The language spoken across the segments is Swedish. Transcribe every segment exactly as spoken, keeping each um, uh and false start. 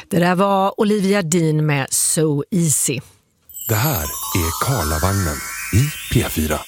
Det där var Olivia Dean med So Easy. Det här är Karlavagnen i P fyra.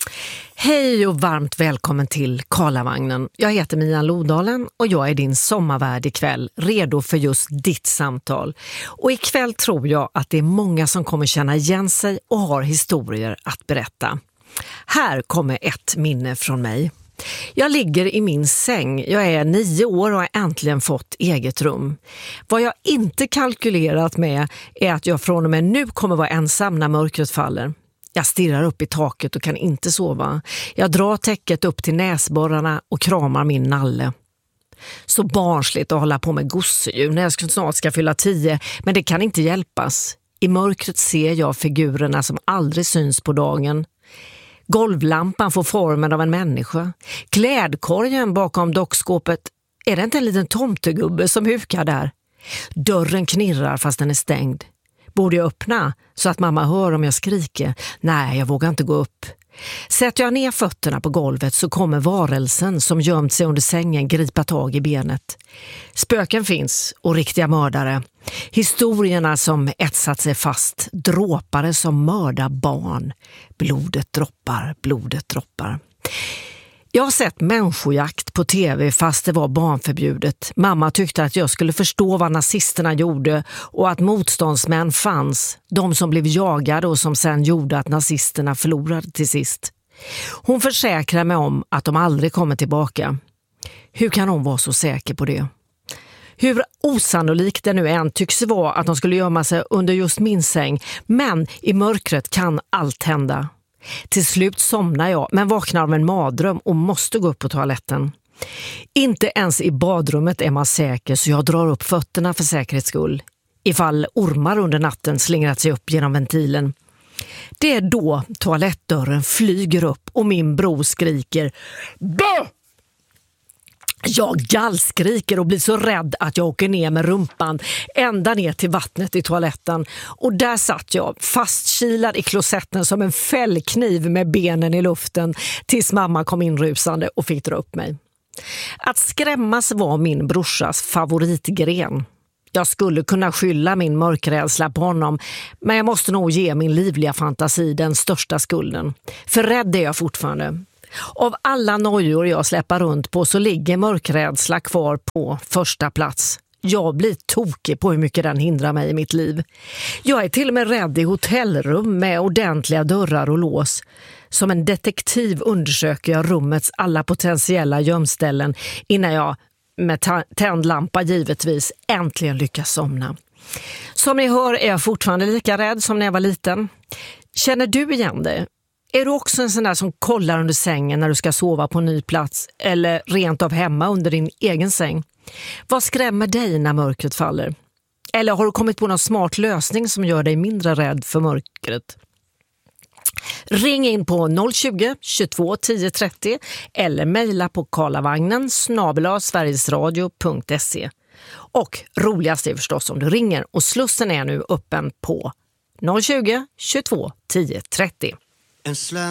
Hej och varmt välkommen till Karlavagnen. Jag heter Mia Lodalen och jag är din sommarvärd ikväll, redo för just ditt samtal. Och ikväll tror jag att det är många som kommer känna igen sig och har historier att berätta. Här kommer ett minne från mig. Jag ligger i min säng. Jag är nio år och har äntligen fått eget rum. Vad jag inte kalkylerat med är att jag från och med nu kommer vara ensam när mörkret faller. Jag stirrar upp i taket och kan inte sova. Jag drar täcket upp till näsborrarna och kramar min nalle. Så barnsligt att hålla på med gosedjur när jag snart ska fylla tio, men det kan inte hjälpas. I mörkret ser jag figurerna som aldrig syns på dagen. Golvlampan får formen av en människa. Klädkorgen bakom dockskåpet, är det inte en liten tomtegubbe som hukar där? Dörren knirrar fast den är stängd. Borde jag öppna så att mamma hör om jag skriker? Nej, jag vågar inte gå upp. Sätter jag ner fötterna på golvet så kommer varelsen som gömt sig under sängen gripa tag i benet. Spöken finns och riktiga mördare. Historierna som etsat sig fast. Dråpare som mördar barn. Blodet droppar, blodet droppar. Jag har sett människojakt på tv fast det var barnförbjudet. Mamma tyckte att jag skulle förstå vad nazisterna gjorde och att motståndsmän fanns. De som blev jagade och som sen gjorde att nazisterna förlorade till sist. Hon försäkrar mig om att de aldrig kommer tillbaka. Hur kan hon vara så säker på det? Hur osannolikt det nu än tycks vara att de skulle gömma sig under just min säng. Men i mörkret kan allt hända. Till slut somnar jag men vaknar av en mardröm och måste gå upp på toaletten. Inte ens i badrummet är man säker så jag drar upp fötterna för säkerhets skull. Ifall ormar under natten slingrat sig upp genom ventilen. Det är då toalettdörren flyger upp och min bror skriker Bö! Jag gallskriker och blir så rädd att jag åker ner med rumpan ända ner till vattnet i toaletten. Och där satt jag fastkilad i klosetten som en fällkniv med benen i luften tills mamma kom in rusande och fick dra upp mig. Att skrämmas var min brorsas favoritgren. Jag skulle kunna skylla min mörkrädsla på honom, men jag måste nog ge min livliga fantasi den största skulden. För rädd är jag fortfarande. Av alla nojor jag släpper runt på så ligger mörkrädsla kvar på första plats. Jag blir tokig på hur mycket den hindrar mig i mitt liv. Jag är till och med rädd i hotellrum med ordentliga dörrar och lås. Som en detektiv undersöker jag rummets alla potentiella gömställen innan jag, med ta- tänd lampa givetvis, äntligen lyckas somna. Som ni hör är jag fortfarande lika rädd som när jag var liten. Känner du igen det? Är du också en sån där som kollar under sängen när du ska sova på en ny plats eller rent av hemma under din egen säng? Vad skrämmer dig när mörkret faller? Eller har du kommit på någon smart lösning som gör dig mindre rädd för mörkret? Ring in på noll tjugo, tjugotvå, tio trettio eller mejla på karlavagnen snabel-a sverigesradio punkt se. Och roligast är förstås om du ringer och slussen är nu öppen på noll tjugo, tjugotvå, tio trettio.